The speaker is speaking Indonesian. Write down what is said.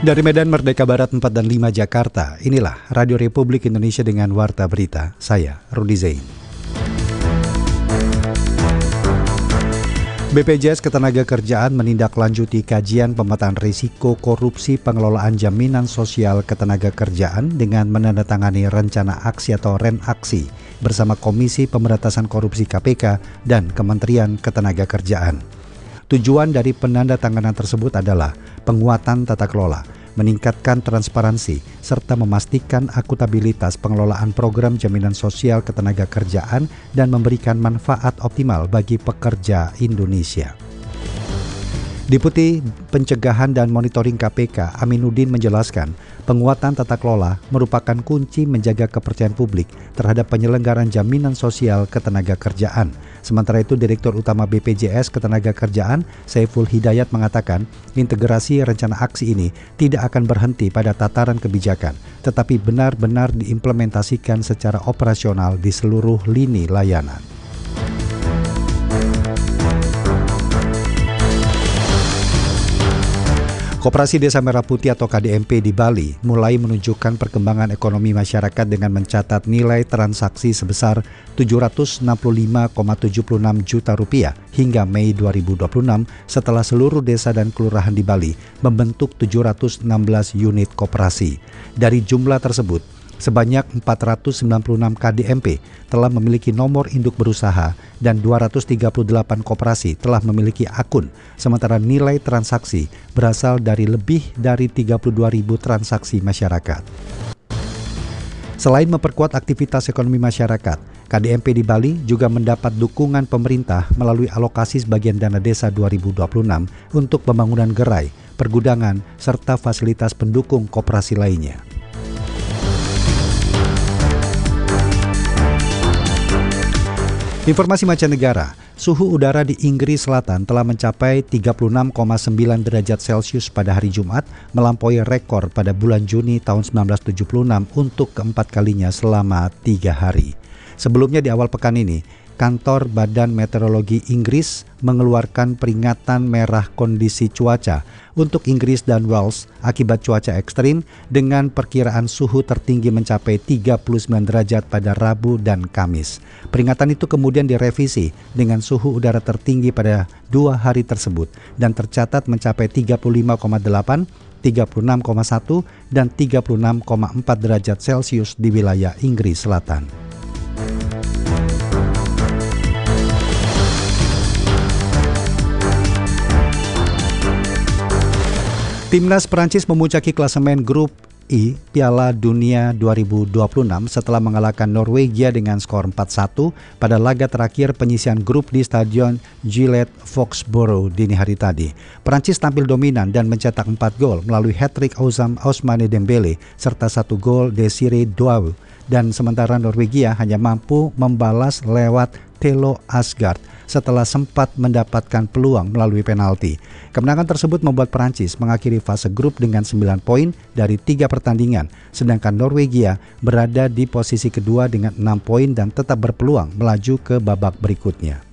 Dari Medan Merdeka Barat 4 dan 5 Jakarta, inilah Radio Republik Indonesia dengan Warta Berita. Saya, Rudi Zain. BPJS Ketenagakerjaan menindaklanjuti kajian pemetaan risiko korupsi pengelolaan jaminan sosial ketenagakerjaan dengan menandatangani rencana aksi atau REN-aksi bersama Komisi Pemberantasan Korupsi KPK dan Kementerian Ketenagakerjaan. Tujuan dari penandatanganan tersebut adalah penguatan tata kelola, meningkatkan transparansi, serta memastikan akutabilitas pengelolaan program jaminan sosial ketenagakerjaan dan memberikan manfaat optimal bagi pekerja Indonesia. Deputi Pencegahan dan Monitoring KPK Aminuddin menjelaskan, penguatan tata kelola merupakan kunci menjaga kepercayaan publik terhadap penyelenggaraan jaminan sosial ketenagakerjaan. Sementara itu, Direktur Utama BPJS Ketenagakerjaan Saiful Hidayat mengatakan, integrasi rencana aksi ini tidak akan berhenti pada tataran kebijakan, tetapi benar-benar diimplementasikan secara operasional di seluruh lini layanan. Koperasi Desa Merah Putih atau KDMP di Bali mulai menunjukkan perkembangan ekonomi masyarakat dengan mencatat nilai transaksi sebesar 765,76 juta rupiah hingga Mei 2026 setelah seluruh desa dan kelurahan di Bali membentuk 716 unit koperasi. Dari jumlah tersebut, sebanyak 496 KDMP telah memiliki nomor induk berusaha dan 238 koperasi telah memiliki akun, sementara nilai transaksi berasal dari lebih dari 32.000 transaksi masyarakat. Selain memperkuat aktivitas ekonomi masyarakat, KDMP di Bali juga mendapat dukungan pemerintah melalui alokasi sebagian dana desa 2026 untuk pembangunan gerai, pergudangan, serta fasilitas pendukung koperasi lainnya. Informasi mancanegara, suhu udara di Inggris Selatan telah mencapai 36,9 derajat Celcius pada hari Jumat, melampaui rekor pada bulan Juni tahun 1976 untuk keempat kalinya selama 3 hari. Sebelumnya di awal pekan ini, Kantor Badan Meteorologi Inggris mengeluarkan peringatan merah kondisi cuaca untuk Inggris dan Wales akibat cuaca ekstrim dengan perkiraan suhu tertinggi mencapai 39 derajat pada Rabu dan Kamis. Peringatan itu kemudian direvisi dengan suhu udara tertinggi pada 2 hari tersebut dan tercatat mencapai 35,8, 36,1, dan 36,4 derajat Celcius di wilayah Inggris Selatan. Timnas Prancis memuncaki klasemen grup I Piala Dunia 2026 setelah mengalahkan Norwegia dengan skor 4-1 pada laga terakhir penyisihan grup di Stadion Gillette Foxborough dini hari tadi. Prancis tampil dominan dan mencetak 4 gol melalui hat-trick Ousmane Dembele serta 1 gol Desire Doué, dan sementara Norwegia hanya mampu membalas lewat Thelo Asgard setelah sempat mendapatkan peluang melalui penalti. Kemenangan tersebut membuat Prancis mengakhiri fase grup dengan 9 poin dari 3 pertandingan, sedangkan Norwegia berada di posisi kedua dengan 6 poin dan tetap berpeluang melaju ke babak berikutnya.